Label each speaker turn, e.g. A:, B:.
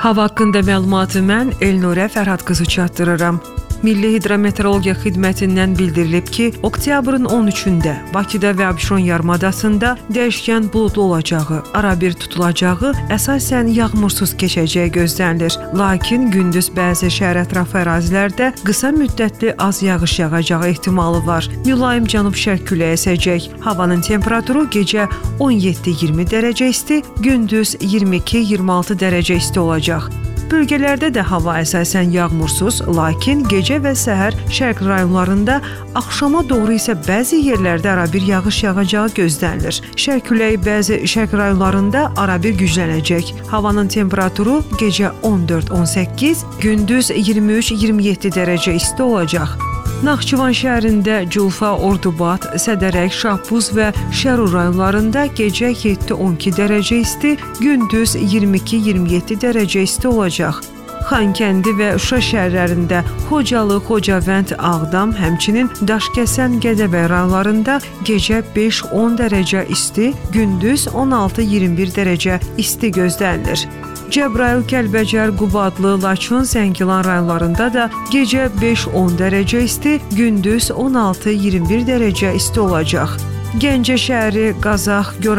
A: Hava haqqında məlumatı mən Elnurə Fərhad qızı çatdırıram. Milli Hidrometeorologiya Xidmətindən bildirilib ki, oktyabrın 13-də Bakıda və Abşeron yarımadasında dəyişkən buludlu olacağı, arabir tutulacağı, əsasən yağmursuz keçəcəyi gözlənilir. Lakin gündüz bəzi şəhər ətrafı ərazilərdə qısa müddətli az yağış yağacağı ehtimalı var. Mülayim cənub-şərq küləyi əsəcək. Havanın temperaturu gecə 17-20 dərəcə isti, gündüz 22-26 dərəcə isti olacaq. Bölgələrdə də hava əsasən yağmursuz, lakin gecə və səhər şərq rayonlarında, axşama doğru isə bəzi yerlərdə arabir yağış yağacağı gözlənilir. Şərq küləyi bəzi şərq rayonlarında arabir güclənəcək. Havanın temperaturu gecə 14-18, gündüz 23-27 dərəcə isti olacaq. Naxçıvan şəhərində Culfa, Ordubad, Sədərək, Şahbuz və Şərur rayonlarında gecə 7-12 dərəcə isti, gündüz 22-27 dərəcə isti olacaq. Xankəndi və Şuşa şəhərlərində, Xocalı, Xocavənd, Ağdam, həmçinin Daşkəsən, Gədəbəy rayonlarında gecə 5-10 dərəcə isti, gündüz 16-21 dərəcə isti gözlənilir. Cəbrayıl, Kəlbəcər, Qubadlı, Laçın, Zəngilan rayonlarında da gecə 5-10 dərəcə isti, gündüz 16-21 dərəcə isti olacaq. Gəncə şəhəri, Qazax,